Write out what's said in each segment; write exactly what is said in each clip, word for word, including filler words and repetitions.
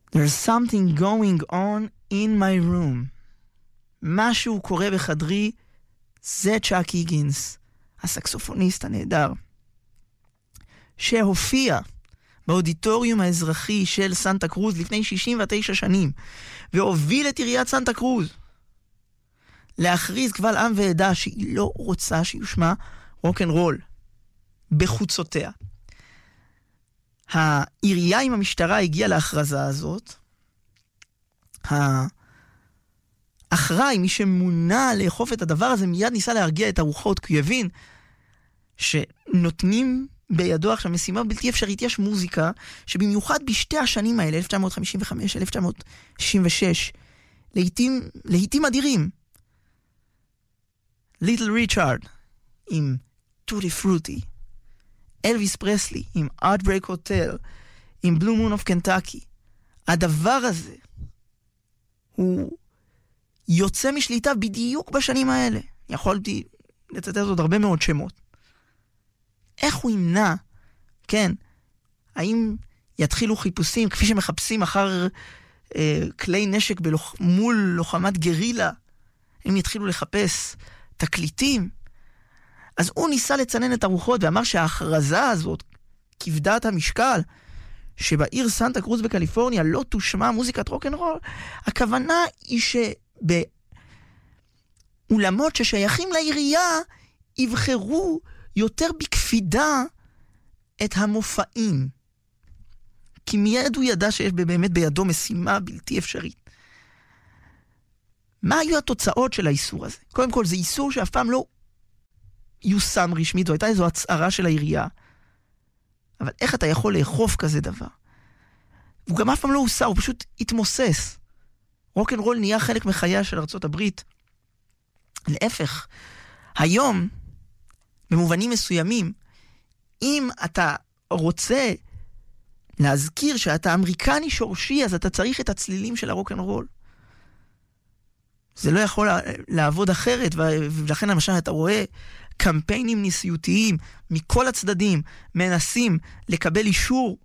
There's something going on in my room. משהו קורה בחדרי, זה צ'אק היגינס, הסקסופוניסט הנהדר, שהופיע באודיטוריום האזרחי של סנטה קרוז לפני שישים ותשע שנים, והוביל את עיריית סנטה קרוז להכריז קבל עם ועדה שהיא לא רוצה שיושמע רוק'נ'רול בחוצותיה. העירייה עם המשטרה הגיעה להכרזה הזאת. האחראי, מי שמונה לאכוף את הדבר הזה, מיד ניסה להרגיע את הרוחות, כי הוא יבין שנותנים בידו עכשיו משימה בלתי אפשרית. יש מוזיקה שבמיוחד בשתי השנים האלה, אלף תשע מאות חמישים וחמש אלף תשע מאות שישים ושש, לעתים, לעתים אדירים. ליטל ריצ'ארד עם טוטי פרוטי, אלוויס פרסלי עם Heartbreak Hotel, עם בלו מון אוף קנטקי. הדבר הזה הוא יוצא משליטה בדיוק בשנים האלה. יכולתי לצטט עוד הרבה מאוד שמות. איך הוא ימנע, כן, האם יתחילו חיפושים כפי שמחפשים אחר אה, כלי נשק בלוח, מול לוחמת גרילה, הם יתחילו לחפש תקליטים. אז הוא ניסה לצנן את הרוחות ואמר שההכרזה הזאת, כבדת המשקל, שבעיר סנטה קרוז בקליפורניה לא תושמע מוזיקת רוק'נ'רול, הכוונה היא שבאולמות ששייכים לעירייה יבחרו יותר בקפידה את המופעים. כי מיד הוא ידע שיש באמת בידו משימה בלתי אפשרית. מה היו התוצאות של האיסור הזה? קודם כל, זה איסור שאף פעם לא יושם רשמית, זו הייתה איזו הצהרה של העירייה. אבל איך אתה יכול לאכוף כזה דבר? הוא גם אף פעם לא הוסר, הוא פשוט התמוסס. רוק'נ'רול נהיה חלק מחייה של ארצות הברית. להפך, היום, במובנים מסוימים, אם אתה רוצה להזכיר שאתה אמריקני שורשי, אז אתה צריך את הצלילים של הרוק'נ'רול. זה לא יכול לעבוד אחרת, ולכן למשל אתה רואה קמפיינים נשיאותיים מכל הצדדים מנסים לקבל אישור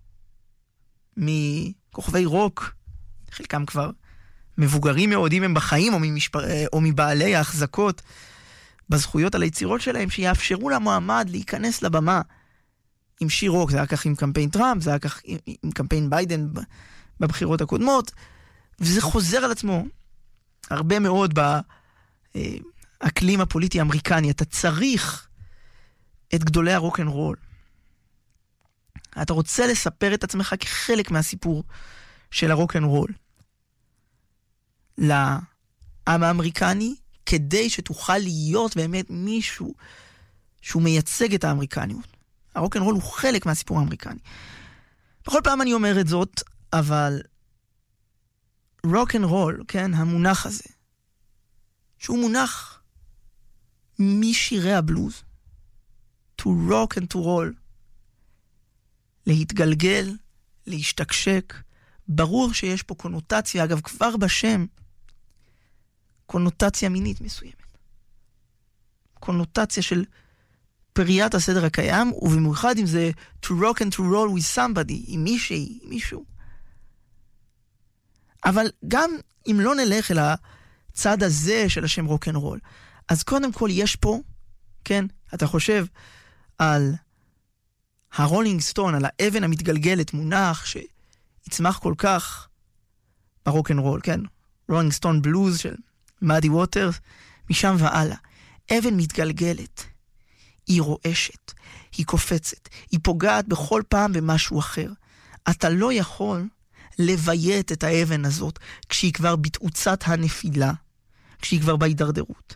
מכוכבי רוק, חלקם כבר מבוגרים מאוד אם הם בחיים, או, ממשפ... או מבעלי ההחזקות בזכויות על היצירות שלהם, שיאפשרו למועמד להיכנס לבמה עם שיר רוק. זה היה כך עם קמפיין טראמפ, זה היה כך עם, עם קמפיין ביידן בבחירות הקודמות, וזה חוזר על עצמו הרבה מאוד באקלים הפוליטי האמריקני. אתה צריך את גדולי הרוק'נ'רול. אתה רוצה לספר את עצמך כחלק מהסיפור של הרוק'נ'רול לעם האמריקני, כדי שתוכל להיות באמת מישהו שהוא מייצג את האמריקניות. הרוק'נ'רול הוא חלק מהסיפור האמריקני. בכל פעם אני אומר את זאת, אבל רוק'נ'רול, כן, המונח הזה, שהוא מונח משירי הבלוז, to rock and to roll, להתגלגל, להשתקשק. ברור שיש פה קונוטציה, אגב כבר בשם, קונוטציה מינית מסוימת. קונוטציה של פריית הסדר הקיים, ובמיוחד אם זה to rock and to roll with somebody, עם מישהי, עם מישהו. אבל גם אם לא נלך אל הצד הזה של השם רוק'נ'רול, אז קודם כל יש פה, כן, אתה חושב על הרולינג סטון, על האבן המתגלגלת, מונח שיצמח כל כך ברוק'נ'רול, כן, רולינג סטון בלוז של מאדי ווטרס, משם ועלה. אבן מתגלגלת, היא רועשת, היא קופצת, היא פוגעת בכל פעם במשהו אחר. אתה לא יכול לביית את האבן הזאת כשהיא כבר בתאוצת הנפילה, כשהיא כבר בהידרדרות.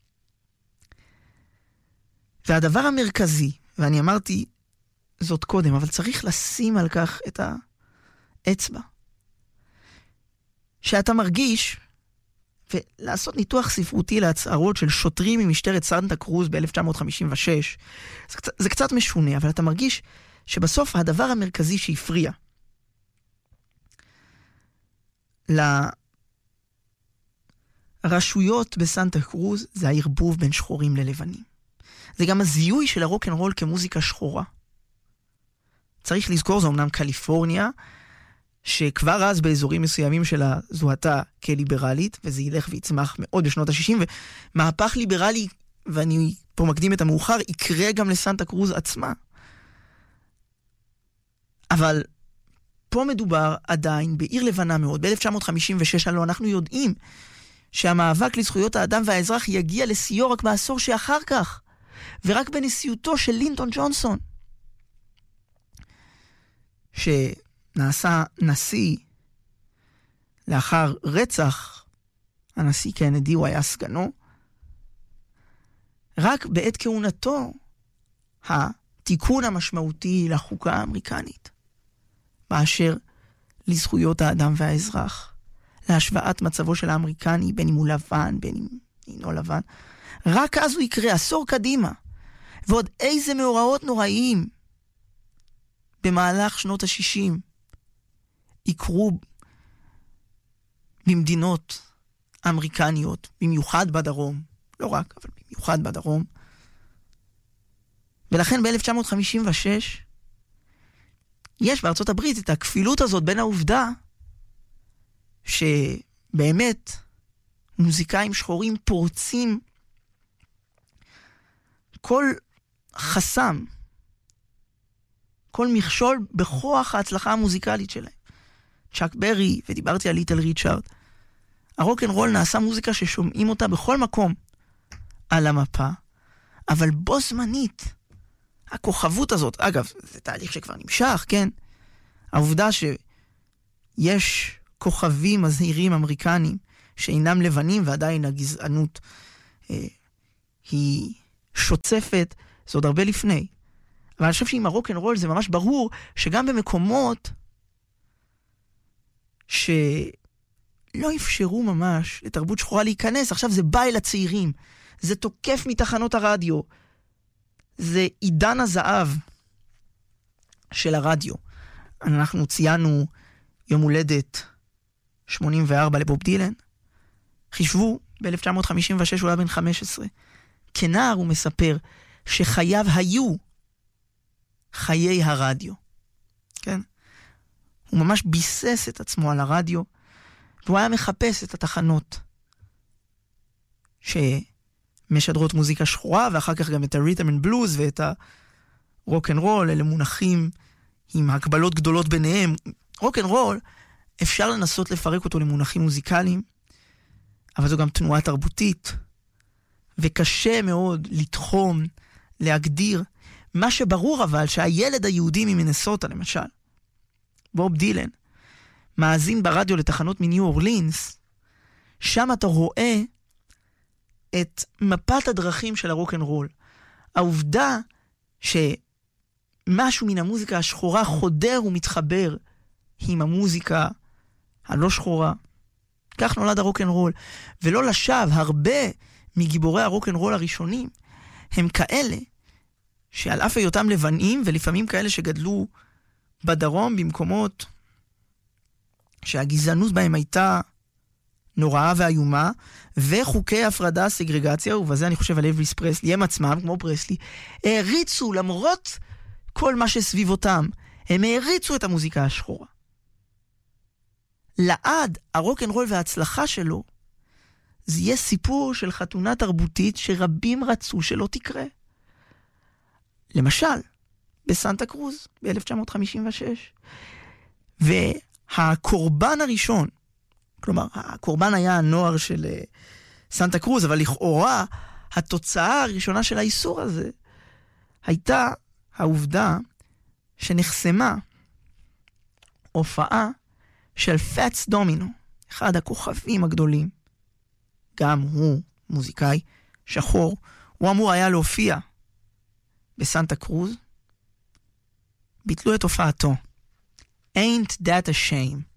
והדבר המרכזי, ואני אמרתי זאת קודם, אבל צריך לשים על כך את האצבע, שאתה מרגיש, ולעשות ניתוח ספרותי להצהרות של שוטרים ממשטרת סנטה קרוז ב-אלף תשע מאות חמישים ושש, זה קצת, זה קצת משונה, אבל אתה מרגיש שבסוף הדבר המרכזי שהפריע לרשויות בסנטה קרוז זה הערבוב בין שחורים ללבנים. זה גם הזיהוי של הרוק'נ'רול כמוזיקה שחורה. צריך לזכור, זה אומנם קליפורניה, שכבר אז באזורים מסוימים שלה זוהתה כליברלית, וזה ילך ויצמח מאוד בשנות ה-שישים, ומהפך ליברלי, ואני פה מקדים את המאוחר, יקרה גם לסנטה קרוז עצמה. אבל פה מדובר עדיין בעיר לבנה מאוד. ב-אלף תשע מאות חמישים ושש הלוא אנחנו יודעים שהמאבק לזכויות האדם והאזרח יגיע לסיור רק בעשור שאחר כך, ורק בנשיאותו של לינדון ג'ונסון, שנעשה נשיא לאחר רצח הנשיא קנדי, הוא היה סגנו. רק בעת כהונתו התיקון המשמעותי לחוקה האמריקנית באשר לזכויות האדם והאזרח, להשוואת מצבו של האמריקני, בין אם הוא לבן, בין אם אינו לבן, רק אז הוא יקרה, עשור קדימה. ועוד איזה מאורעות נוראיים במהלך שנות ה-שישים יקרו במדינות אמריקניות, במיוחד בדרום, לא רק, אבל במיוחד בדרום. ולכן ב-אלף תשע מאות חמישים ושש יש בארצות הברית את הכפילות הזאת בין העובדה שבאמת מוזיקאים שחורים פורצים כל חסם, כל מכשול בכוח ההצלחה המוזיקלית שלהם. צ'אק ברי, ודיברתי על ליטל ריצ'ארד. הרוק אנד רול נעשה מוזיקה ששומעים אותה בכל מקום על המפה, אבל בו זמנית הכוכבות הזאת, אגב, זה תהליך שכבר נמשך, כן? העובדה שיש כוכבים מזהירים אמריקנים שאינם לבנים, ועדיין הגזענות אה, היא שוצפת, זה עוד הרבה לפני. אבל אני חושב שעם הרוק אנד רול זה ממש ברור שגם במקומות שלא אפשרו ממש לתרבות שחורה להיכנס, עכשיו זה בא אל הצעירים, זה תוקף מתחנות הרדיו, זה עידן הזהב של הרדיו. אנחנו ציינו יום הולדת שמונים וארבע לבוב דילן. חישבו, ב-אלף תשע מאות חמישים ושש הוא היה בן חמש עשרה. כנער הוא מספר שחייו היו חיי הרדיו. כן? הוא ממש ביסס את עצמו על הרדיו, והוא היה מחפש את התחנות שמשדרות מוזיקה שחורה, ואחר כך גם את הרית'ם אנד בלוז ואת הרוק אנד רול, אלה מונחים עם הקבלות גדולות ביניהם. רוק אנד רול, אפשר לנסות לפרק אותו למונחים מוזיקליים, אבל זו גם תנועה תרבותית, וקשה מאוד לתחום, להגדיר. מה שברור אבל שהילד היהודי ממינסוטה למשל, בוב דילן, מאזין ברדיו לתחנות מניו אורלינס, שם אתה רואה את מפת הדרכים של הרוק אנד רול. העובדה שמשהו מן המוזיקה השחורה חודר ומתחבר עם המוזיקה הלא שחורה. כך נולד הרוק אנד רול. ולא לשווא, הרבה מגיבורי הרוק אנד רול הראשונים הם כאלה שעל אף היותם לבנים, ולפעמים כאלה שגדלו בדרום במקומות שהגזענות בהם הייתה נוראה ואיומה, וחוקי הפרדה, סגרגציה, ובזה אני חושב על אלוויס פרסלי, הם עצמם, כמו פרסלי, העריצו למרות כל מה שסביב אותם, הם העריצו את המוזיקה השחורה. לעד, הרוק אנד רול וההצלחה שלו, זה יהיה סיפור של חתונה תרבותית שרבים רצו שלא תקרה. למשל, בסנטה קרוז, ב-אלף תשע מאות חמישים ושש. והקורבן הראשון, כלומר, הקורבן היה הנוער של uh, סנטה קרוז, אבל לכאורה, התוצאה הראשונה של האיסור הזה, הייתה העובדה שנחסמה הופעה של פאטס דומינו, אחד הכוכבים הגדולים, גם הוא מוזיקאי שחור, הוא אמור היה להופיע בסנטה קרוז, ביטלו את הופעתו. Ain't that a shame.